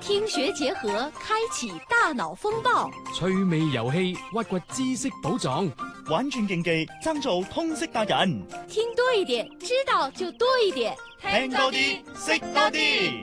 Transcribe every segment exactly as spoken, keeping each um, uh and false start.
听学结合，开启大腦風暴， 趣味遊戲，挖掘知識寶藏， 玩轉競技，爭做通識達人。 聽多一點，知道就多一點， 聽多啲，識多啲。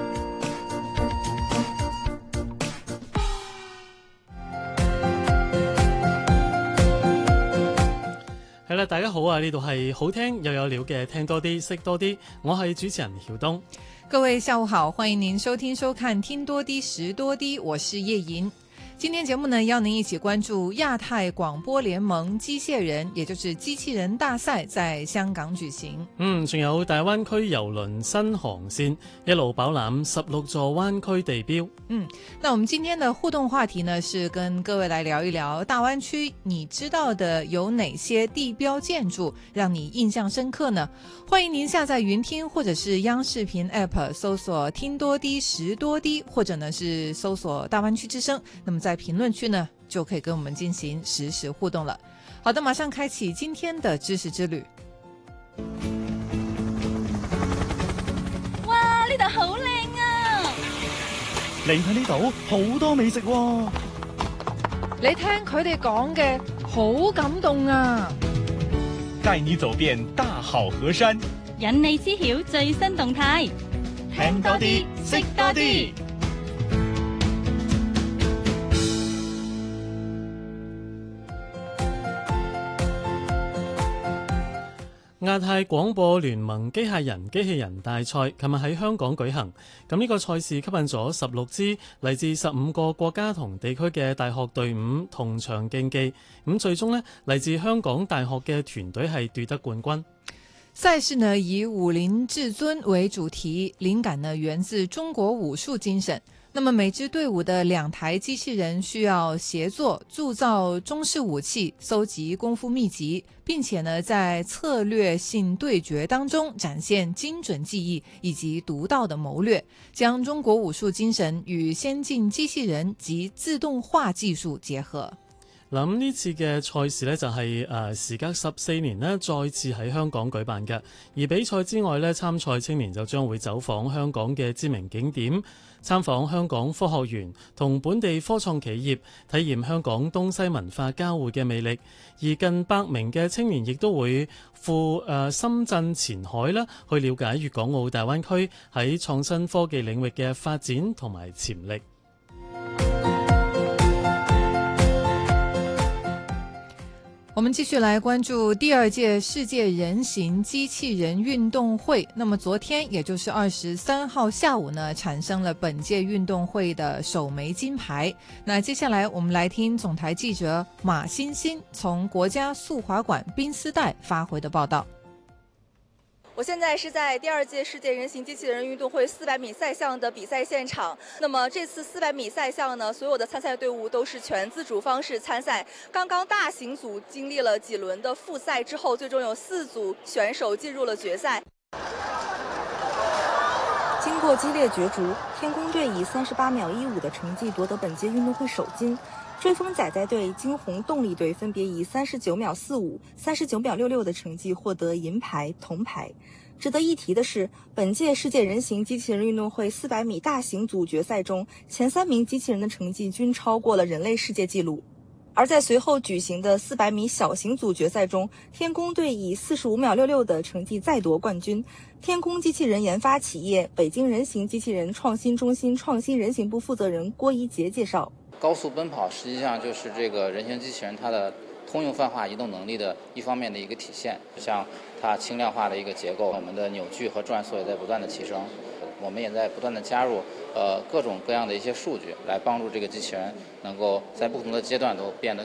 係啦，大家好啊！呢度係好聽又有料嘅，聽多啲，識多啲。我係主持人曉東。 各位下午好，歡迎您收聽收看聽多啲識多啲，我是葉瑩。今天節目呢，邀您一起關注亞太廣播聯盟機械人，也就是機器人大賽在香港舉行。 嗯，仲有大灣區郵輪新航線，一路飽覽十六座灣區地標。 嗯，那我們今天的互動話題呢，是跟各位來聊一聊大灣區，你知道的有哪些地標建築讓你印象深刻呢？歡迎您下載雲聽或者是央視頻 App 搜索聽多啲識多啲，或者呢是搜索大灣區之聲。那麼在評論區呢，就可以跟我們進行實時互動了。好的，馬上開啟今天的知識之旅。 哇，呢度好靚啊！ 嚟睇呢度好多美食喎。 你聽佢哋講嘅好感動啊！ 帶你走遍大好河山， 引你知曉最新動態， 聽多啲，識多啲。 亞太廣播聯盟機械人機器人大賽琴日喺香港舉行，咁呢個賽事吸引咗十六支嚟自十五個國家同地區嘅大學隊伍同場競技，咁最終呢，嚟自香港大學嘅團隊係奪得冠軍。 賽事呢以武林至尊為主題，靈感呢源自中國武術精神。那麼每支隊伍的兩台機器人需要協作鑄造中式武器，搜集功夫秘籍，並且呢在策略性對決當中展現精準記憶以及獨到的謀略，將中國武術精神與先進機器人及自動化技術結合。 嗱，呢次嘅賽事呢，就係誒時隔十四年呢再次喺香港舉辦嘅，而比賽之外呢，參賽青年就將會走訪香港嘅知名景點，參訪香港科學園同本地科創企業，體驗香港東西文化交匯嘅魅力。而近百名嘅青年亦都會赴誒深圳前海啦，去了解粵港澳大灣區喺創新科技領域嘅發展同埋潛力。 我們繼續來關注第二屆世界人形機器人運動會。那麼昨天，也就是二十三號下午呢，產生了本屆運動會的首枚金牌。那接下來我們來聽總台記者馬欣欣從國家速滑館冰絲帶發回的報道。 我現在是在第二屆世界人形機器人運動會四百米賽項的比賽現場。那麼這次四百米賽項呢，所有的參賽隊伍都是全自主方式參賽。剛剛大型組經歷了幾輪的複賽之後，最終有四組選手進入了決賽。經過激烈角逐，天宮隊以三十八秒一五的成績奪得本屆運動會首金。追風仔仔隊、金鴻動力隊分別以三十九秒四五、三十九秒六六的成績獲得銀牌、銅牌。值得一提的是，本屆世界人形機器人運動會四百米大型組決賽中，前三名機器人的成績均超過了人類世界紀錄。而在隨後舉行的四百米小型組決賽中，天宮隊以四十五秒六六的成績再奪冠軍。天宮機器人研發企業北京人形機器人創新中心創新人形部負責人郭一杰介紹。 高速奔跑實際上就是這個人形機器人它的通用泛化移動能力的一方面的一個體現，像它輕量化的一個結構，我們的扭矩和轉速也在不斷的提升，我們也在不斷的加入呃各種各樣的一些數據，來幫助這個機器人能夠在不同的階段都變得